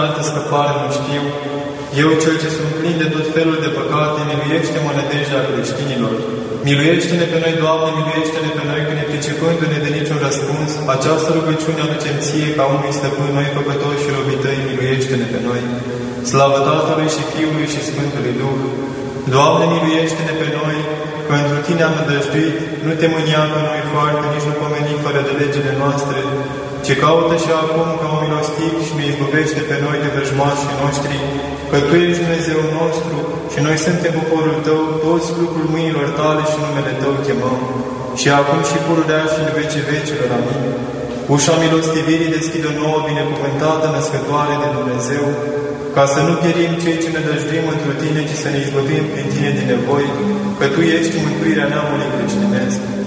altă scăpare nu știu. Eu, cel ce sunt plin de tot felul de păcate, miluiește-mă nădejdea creștinilor. Miluiește-ne pe noi, Doamne, miluiește-ne pe noi, că nepricepându-ne de niciun răspuns, această rugăciune aducem Ție ca unui stăpân, noi păcătoși și robii Tăi, miluiește-ne pe noi. Slavă Tatălui și Fiului și Sfântului Duh! Doamne, miluiește-ne pe noi, că într Tine am nădăjduit, nu te mânia pe noi foarte, nici nu pomeni fără de legile noastre, ci caută și acum ca un milostiv și ne izbăvește pe noi de vrăjmașii noștri, că Tu ești Dumnezeu nostru și noi suntem poporul Tău, toți lucrul mâinilor Tale și numele Tău chemăm, și acum și pururea și în vecii vecilor. Amin. Ușa milostivirii deschidă nouă, binecuvântată, născătoare de Dumnezeu, ca să nu pierim cei ce ne dăjduim într Tine, ci să ne izbăvim prin Tine din nevoi, că Tu ești mântuirea neamului creștinesc.